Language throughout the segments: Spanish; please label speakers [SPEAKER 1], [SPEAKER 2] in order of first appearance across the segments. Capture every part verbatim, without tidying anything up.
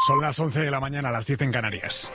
[SPEAKER 1] Son las once de la mañana, las diez en Canarias.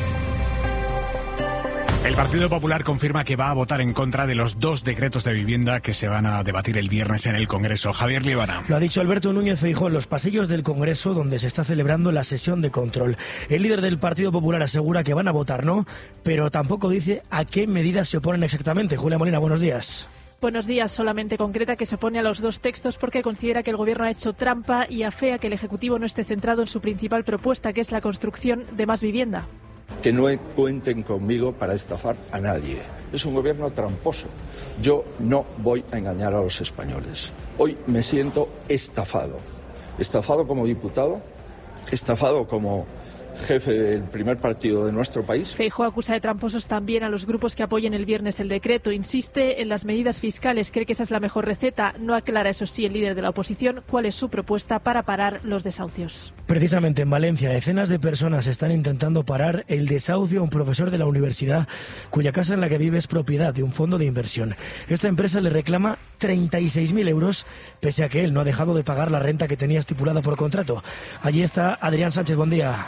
[SPEAKER 1] El Partido Popular confirma que va a votar en contra de los dos decretos de vivienda que se van a debatir el viernes en el Congreso. Javier Líbana.
[SPEAKER 2] Lo ha dicho Alberto Núñez Feijóo en los pasillos del Congreso, donde se está celebrando la sesión de control. El líder del Partido Popular asegura que van a votar no, pero tampoco dice a qué medidas se oponen exactamente. Julia Molina, buenos días.
[SPEAKER 3] Buenos días. Solamente concreta que se opone a los dos textos porque considera que el Gobierno ha hecho trampa y afea que el Ejecutivo no esté centrado en su principal propuesta, que es la construcción de más vivienda.
[SPEAKER 4] Que no cuenten conmigo para estafar a nadie. Es un gobierno tramposo. Yo no voy a engañar a los españoles. Hoy me siento estafado. Estafado como diputado, estafado como jefe del primer partido de nuestro país.
[SPEAKER 3] Feijóo acusa de tramposos también a los grupos que apoyen el viernes el decreto. Insiste en las medidas fiscales, cree que esa es la mejor receta. No aclara, eso sí, el líder de la oposición cuál es su propuesta para parar los desahucios.
[SPEAKER 2] Precisamente en Valencia, decenas de personas están intentando parar el desahucio a un profesor de la universidad cuya casa en la que vive es propiedad de un fondo de inversión. Esta empresa le reclama treinta y seis mil euros, pese a que él no ha dejado de pagar la renta que tenía estipulada por contrato. Allí está Adrián Sánchez, buen día.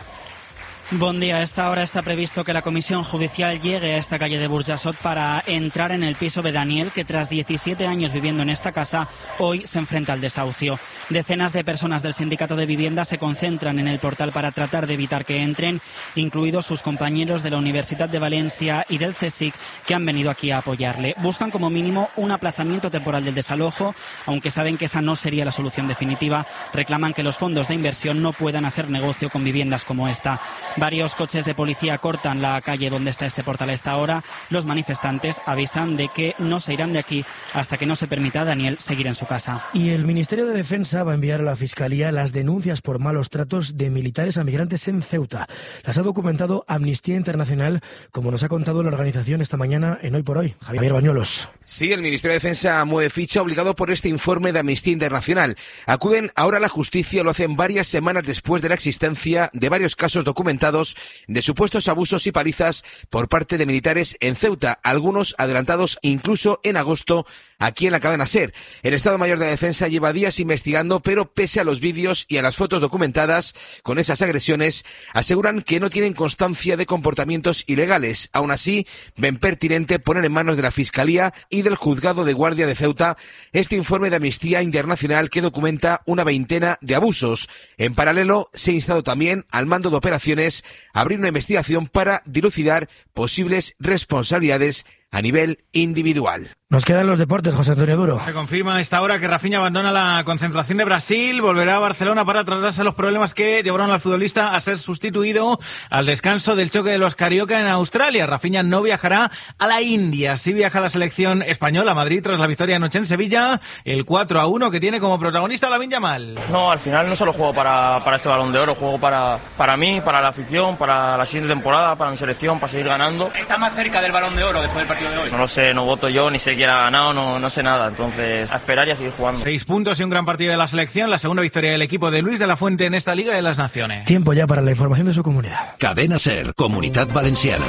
[SPEAKER 5] Buen día. A esta hora está previsto que la comisión judicial llegue a esta calle de Burjasot para entrar en el piso de Daniel, que tras diecisiete años viviendo en esta casa, hoy se enfrenta al desahucio. Decenas de personas del sindicato de vivienda se concentran en el portal para tratar de evitar que entren, incluidos sus compañeros de la Universidad de Valencia y del CSIC, que han venido aquí a apoyarle. Buscan como mínimo un aplazamiento temporal del desalojo, aunque saben que esa no sería la solución definitiva. Reclaman que los fondos de inversión no puedan hacer negocio con viviendas como esta. Varios coches de policía cortan la calle donde está este portal a esta hora. Los manifestantes avisan de que no se irán de aquí hasta que no se permita a Daniel seguir en su casa.
[SPEAKER 2] Y el Ministerio de Defensa va a enviar a la Fiscalía las denuncias por malos tratos de militares a migrantes en Ceuta. Las ha documentado Amnistía Internacional, como nos ha contado la organización esta mañana en Hoy por Hoy. Javier Bañuelos.
[SPEAKER 6] Sí, el Ministerio de Defensa mueve ficha obligado por este informe de Amnistía Internacional. Acuden ahora a la justicia, lo hacen varias semanas después de la existencia de varios casos documentados de supuestos abusos y palizas por parte de militares en Ceuta, algunos adelantados incluso en agosto aquí en la cadena SER. El Estado Mayor de la Defensa lleva días investigando, pero pese a los vídeos y a las fotos documentadas con esas agresiones, aseguran que no tienen constancia de comportamientos ilegales. Aún así, ven pertinente poner en manos de la Fiscalía y del Juzgado de Guardia de Ceuta este informe de Amnistía Internacional que documenta una veintena de abusos. En paralelo, se ha instado también al mando de operaciones a abrir una investigación para dilucidar posibles responsabilidades a nivel individual.
[SPEAKER 2] Nos quedan los deportes, José Antonio Duro.
[SPEAKER 7] Se confirma a esta hora que Rafinha abandona la concentración de Brasil, volverá a Barcelona para tratarse los problemas que llevaron al futbolista a ser sustituido al descanso del choque de los Carioca en Australia. Rafinha no viajará a la India, sí viaja a la selección española a Madrid tras la victoria anoche en Sevilla, el cuatro a uno que tiene como protagonista Lamine Yamal.
[SPEAKER 8] No, al final no solo juego para, para este Balón de Oro, juego para, para mí, para la afición, para la siguiente temporada, para mi selección, para seguir ganando.
[SPEAKER 9] ¿Está más cerca del Balón de Oro después del partido de hoy?
[SPEAKER 8] No lo sé, no voto yo, ni sé quién ha ganado, no, no sé nada, entonces a esperar y a seguir jugando.
[SPEAKER 7] Seis puntos y un gran partido de la selección, la segunda victoria del equipo de Luis de la Fuente en esta Liga de las Naciones.
[SPEAKER 2] Tiempo ya para la información de su comunidad.
[SPEAKER 10] Cadena SER, Comunidad Valenciana.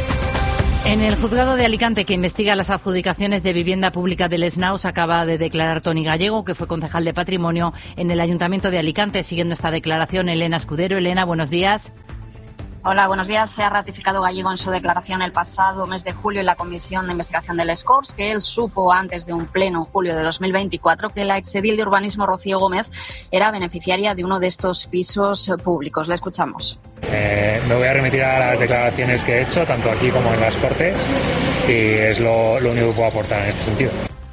[SPEAKER 11] En el juzgado de Alicante, que investiga las adjudicaciones de vivienda pública del Snaus, acaba de declarar Toni Gallego, que fue concejal de Patrimonio en el Ayuntamiento de Alicante. Siguiendo esta declaración, Elena Escudero. Elena, buenos días.
[SPEAKER 12] Hola, buenos días. Se ha ratificado Gallego en su declaración el pasado mes de julio en la Comisión de Investigación del Scors que él supo antes de un pleno en julio de dos mil veinticuatro que la exedil de Urbanismo Rocío Gómez era beneficiaria de uno de estos pisos públicos. La escuchamos.
[SPEAKER 13] Eh, me voy a remitir a las declaraciones que he hecho, tanto aquí como en las Cortes, y es lo, lo único que puedo aportar en este sentido.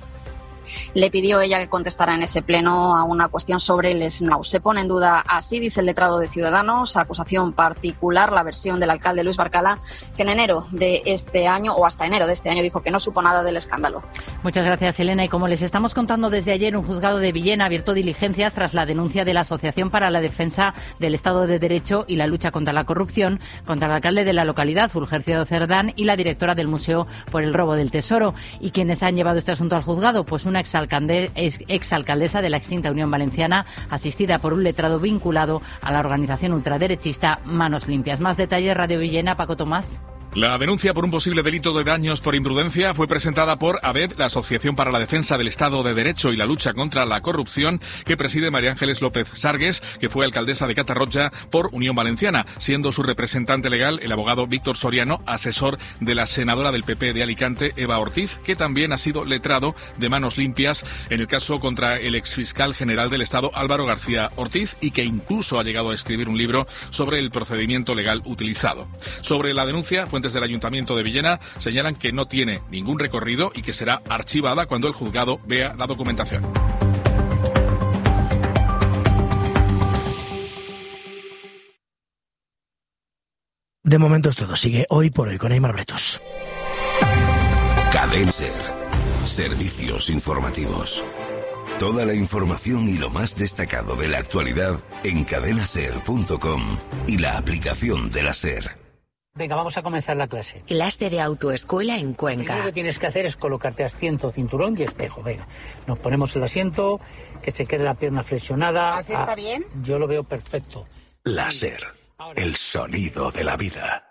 [SPEAKER 12] Le pidió ella que contestara en ese pleno a una cuestión sobre el Snaus. Se pone en duda, así dice el letrado de Ciudadanos, acusación particular, la versión del alcalde Luis Barcala, que en enero de este año, o hasta enero de este año, dijo que no supo nada del escándalo.
[SPEAKER 11] Muchas gracias, Elena. Y como les estamos contando desde ayer, un juzgado de Villena ha abierto diligencias tras la denuncia de la Asociación para la Defensa del Estado de Derecho y la Lucha contra la Corrupción contra el alcalde de la localidad, Fulgencio Cerdán, y la directora del Museo por el robo del tesoro. ¿Y quiénes han llevado este asunto al juzgado? Pues una exalcaldesa exalcaldesa de la extinta Unión Valenciana, asistida por un letrado vinculado a la organización ultraderechista Manos Limpias. Más detalles, Radio Villena, Paco Tomás.
[SPEAKER 14] La denuncia por un posible delito de daños por imprudencia fue presentada por A B E D, la Asociación para la Defensa del Estado de Derecho y la Lucha contra la Corrupción, que preside María Ángeles López Sargues, que fue alcaldesa de Catarroja por Unión Valenciana, siendo su representante legal el abogado Víctor Soriano, asesor de la senadora del P P de Alicante, Eva Ortiz, que también ha sido letrado de manos limpias en el caso contra el exfiscal general del Estado, Álvaro García Ortiz, y que incluso ha llegado a escribir un libro sobre el procedimiento legal utilizado. Sobre la denuncia, fuentes del Ayuntamiento de Villena señalan que no tiene ningún recorrido y que será archivada cuando el juzgado vea la documentación.
[SPEAKER 2] De momento es todo. Sigue Hoy por Hoy con Aimar Bretos.
[SPEAKER 10] Cadena Ser. Servicios informativos. Toda la información y lo más destacado de la actualidad en cadena ser punto com y la aplicación de la SER.
[SPEAKER 15] Venga, vamos a comenzar la clase.
[SPEAKER 16] Clase de autoescuela en Cuenca.
[SPEAKER 15] Lo que tienes que hacer es colocarte asiento, cinturón y espejo. Venga, nos ponemos el asiento, que se quede la pierna flexionada.
[SPEAKER 16] ¿Así está bien?
[SPEAKER 15] Yo lo veo perfecto.
[SPEAKER 10] La SER, el sonido de la vida.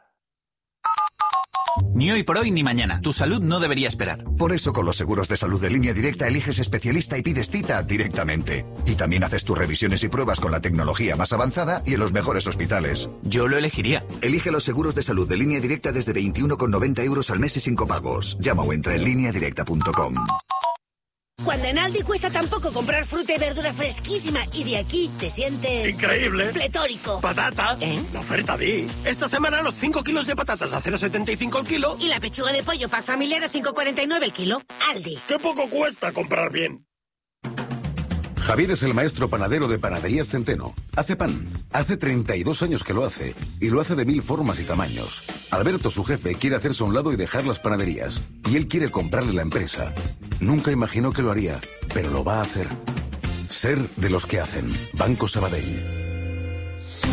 [SPEAKER 17] Ni hoy por hoy ni mañana. Tu salud no debería esperar.
[SPEAKER 18] Por eso con los seguros de salud de Línea Directa eliges especialista y pides cita directamente. Y también haces tus revisiones y pruebas con la tecnología más avanzada y en los mejores hospitales.
[SPEAKER 17] Yo lo elegiría.
[SPEAKER 18] Elige los seguros de salud de Línea Directa desde veintiuno con noventa euros al mes y sin copagos. Llama o entra en línea directa punto com.
[SPEAKER 19] Cuando en Aldi cuesta tan poco comprar fruta y verdura fresquísima y de aquí te sientes...
[SPEAKER 20] ¡increíble!
[SPEAKER 19] ¡Pletórico!
[SPEAKER 20] ¡Patata!
[SPEAKER 19] ¿Eh?
[SPEAKER 20] La oferta Di. Esta semana los cinco kilos de patatas a cero coma setenta y cinco el kilo.
[SPEAKER 19] Y la pechuga de pollo pack familiar a cinco coma cuarenta y nueve el kilo. Aldi.
[SPEAKER 20] ¡Qué poco cuesta comprar bien!
[SPEAKER 21] Javier es el maestro panadero de Panaderías Centeno. Hace pan. Hace treinta y dos años que lo hace. Y lo hace de mil formas y tamaños. Alberto, su jefe, quiere hacerse a un lado y dejar las panaderías. Y él quiere comprarle la empresa. Nunca imaginó que lo haría, pero lo va a hacer. Ser de los que hacen. Banco Sabadell.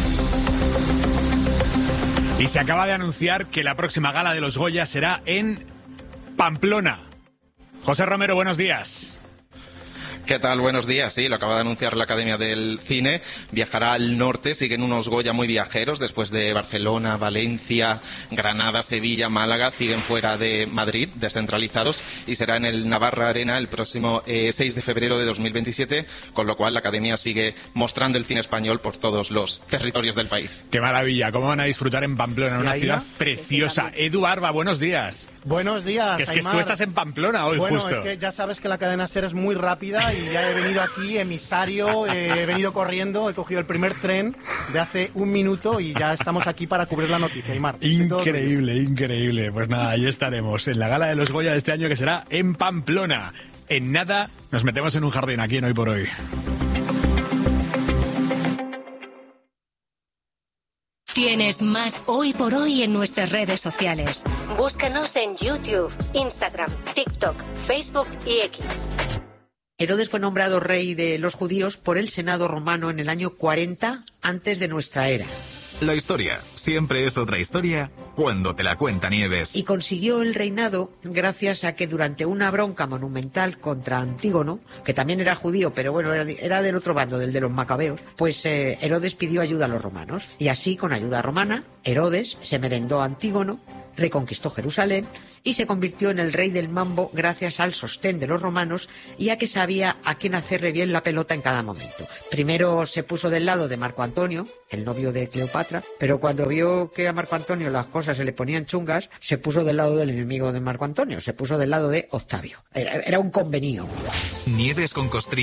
[SPEAKER 1] Y se acaba de anunciar que la próxima gala de los Goya será en Pamplona. José Romero, buenos días.
[SPEAKER 22] ¿Qué tal? Buenos días. Sí, lo acaba de anunciar la Academia del Cine. Viajará al norte, siguen unos Goya muy viajeros, después de Barcelona, Valencia, Granada, Sevilla, Málaga, siguen fuera de Madrid, descentralizados, y será en el Navarra Arena el próximo eh, seis de febrero de dos mil veintisiete, con lo cual la Academia sigue mostrando el cine español por todos los territorios del país.
[SPEAKER 1] ¡Qué maravilla! ¿Cómo van a disfrutar en Pamplona, en una ciudad
[SPEAKER 23] no?
[SPEAKER 1] preciosa? Edu Barba, buenos días.
[SPEAKER 23] Buenos días,
[SPEAKER 1] Que es que
[SPEAKER 23] Aimar.
[SPEAKER 1] tú estás en Pamplona hoy,
[SPEAKER 23] bueno,
[SPEAKER 1] justo.
[SPEAKER 23] Bueno, es que ya sabes que la cadena SER es muy rápida y ya he venido aquí, emisario, eh, he venido corriendo, he cogido el primer tren de hace un minuto y ya estamos aquí para cubrir la noticia, Aimar.
[SPEAKER 1] Increíble, increíble. Pues nada, ahí estaremos, en la gala de los Goya de este año, que será en Pamplona. En nada nos metemos en un jardín aquí en Hoy por Hoy.
[SPEAKER 24] Tienes más Hoy por Hoy en nuestras redes sociales. Búscanos en YouTube, Instagram, TikTok, Facebook y X.
[SPEAKER 25] Herodes fue nombrado rey de los judíos por el Senado romano en el año cuarenta antes de nuestra era.
[SPEAKER 26] La historia siempre es otra historia cuando te la cuenta Nieves.
[SPEAKER 25] Y consiguió el reinado gracias a que durante una bronca monumental contra Antígono, que también era judío, pero bueno, era, era del otro bando, del de los macabeos, pues eh, Herodes pidió ayuda a los romanos. Y así, con ayuda romana, Herodes se merendó a Antígono, reconquistó Jerusalén y se convirtió en el rey del mambo gracias al sostén de los romanos y a que sabía a quién hacerle bien la pelota en cada momento. Primero se puso del lado de Marco Antonio, el novio de Cleopatra, pero cuando vio que a Marco Antonio las cosas se le ponían chungas, se puso del lado del enemigo de Marco Antonio, se puso del lado de Octavio. Era, era un convenio.
[SPEAKER 26] Nieves con costrillas.